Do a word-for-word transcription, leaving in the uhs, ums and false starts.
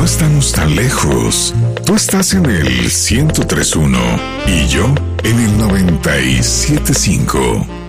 no estamos tan lejos. Tú estás en el ciento tres punto uno y yo en el noventa y siete punto cinco.